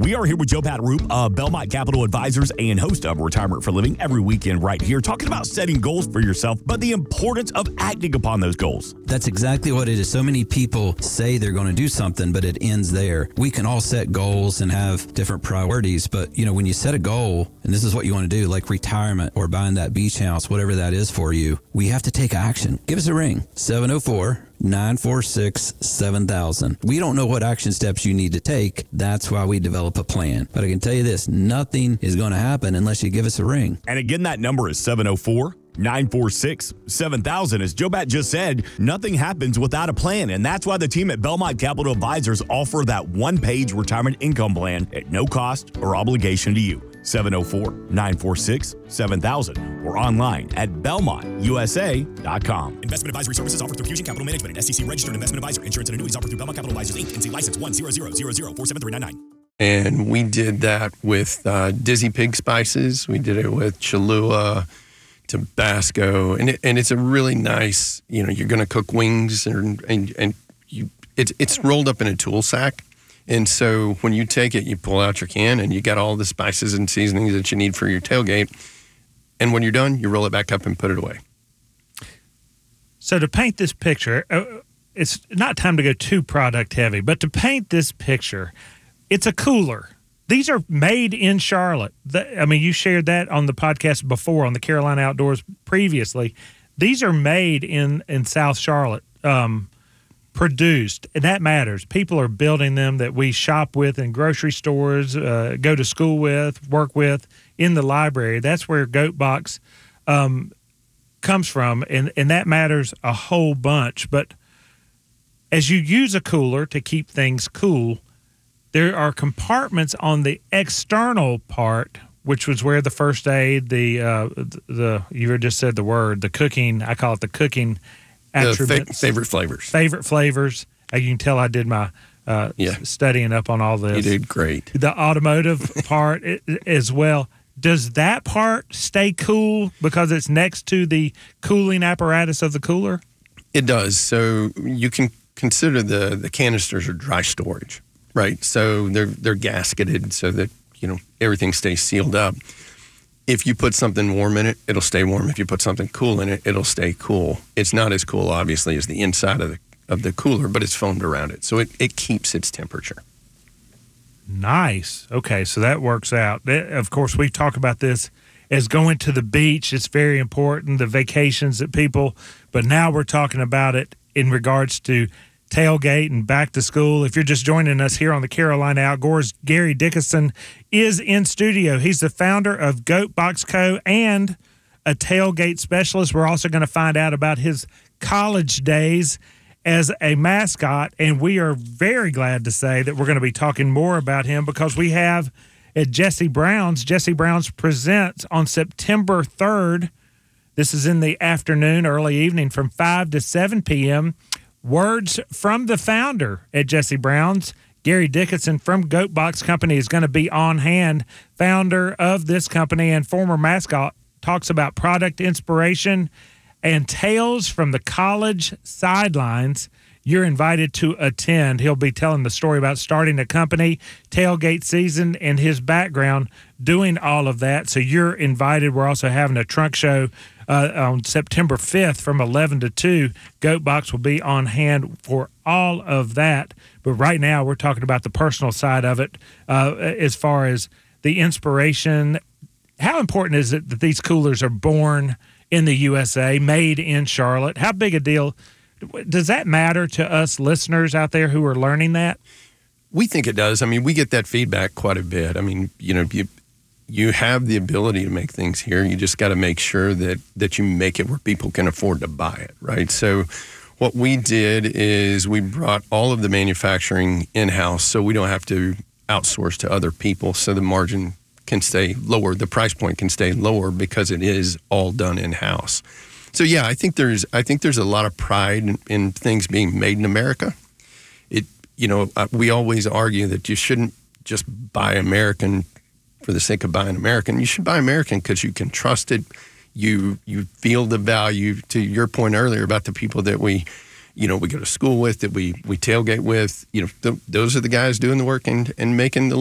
We are here with Joe Pataroop of Belmont Capital Advisors and host of Retirement for Living every weekend right here, talking about setting goals for yourself, but the importance of acting upon those goals. That's exactly what it is. So many people say they're going to do something, but it ends there. We can all set goals and have different priorities, but when you set a goal, and this is what you want to do, like retirement or buying that beach house, whatever that is for you, we have to take action. Give us a ring, 704-946-7000. We don't know what action steps you need to take. That's why we develop a plan. But I can tell you this, nothing is going to happen unless you give us a ring. And again, that number is 704-946-7000. As Joe Bat just said, nothing happens without a plan. And that's why the team at Belmont Capital Advisors offer that one-page retirement income plan at no cost or obligation to you. 704-946-7000 or online at belmontusa.com. Investment advisory services offered through Fusion Capital Management, an SEC registered investment advisor. Insurance and annuities offered through Belmont Capital Advisors, Inc., NC license 10000047399. And we did that with Dizzy Pig Spices. We did it with Cholula, Tabasco, and it's a really nice. You're going to cook wings, it's rolled up in a tool sack, and so when you take it, you pull out your can, and you got all the spices and seasonings that you need for your tailgate. And when you're done, you roll it back up and put it away. So to paint this picture, it's not time to go too product heavy, but to paint this picture, it's a cooler. These are made in Charlotte. You shared that on the podcast before, on the Carolina Outdoors previously. These are made in South Charlotte, produced, and that matters. People are building them that we shop with in grocery stores, go to school with, work with, in the library. That's where Goat Box comes from, and that matters a whole bunch. But as you use a cooler to keep things cool, there are compartments on the external part, which was where the first aid, the you just said the word, the cooking, I call it the cooking attributes. Favorite flavors. Favorite flavors. You can tell I did my studying up on all this. You did great. The automotive part as well. Does that part stay cool because it's next to the cooling apparatus of the cooler? It does. So you can consider the canisters are dry storage, right? So they're gasketed so that everything stays sealed up. If you put something warm in it, it'll stay warm. If you put something cool in it, it'll stay cool. It's not as cool, obviously, as the inside of the cooler, but it's foamed around it, so it keeps its temperature. Nice. Okay, so that works out. Of course, we talk about this as going to the beach. It's very important, the vacations that people, but now we're talking about it in regards to tailgate and back to school. If you're just joining us here on the Carolina Outdoors, Gary Dickinson is in studio. He's the founder of Goat Box Co. and a tailgate specialist. We're also going to find out about his college days as a mascot, and we are very glad to say that we're going to be talking more about him because we have at Jesse Brown's presents on September 3rd. This is in the afternoon, early evening from 5 to 7 p.m. Words from the founder at Jesse Brown's, Gary Dickinson from Goat Box Company, is going to be on hand. Founder of this company and former mascot, talks about product inspiration and tales from the college sidelines. You're invited to attend. He'll be telling the story about starting a company, tailgate season, and his background doing all of that. So you're invited. We're also having a trunk show on September 5th from 11 to 2. Goat Box will be on hand for all of that. But right now we're talking about the personal side of it as far as the inspiration. How important is it that these coolers are born in the USA, made in Charlotte? How big a deal does that matter to us listeners out there who are learning that? We think it does. We get that feedback quite a bit. You have the ability to make things here. You just got to make sure that you make it where people can afford to buy it, right? So what we did is we brought all of the manufacturing in-house so we don't have to outsource to other people, so the margin can stay lower, the price point can stay lower because it is all done in-house. So yeah, I think there's a lot of pride in things being made in America. We always argue that you shouldn't just buy American for the sake of buying American. You should buy American because you can trust it. You feel the value, to your point earlier about the people that we go to school with, that we tailgate with. Those are the guys doing the work and making the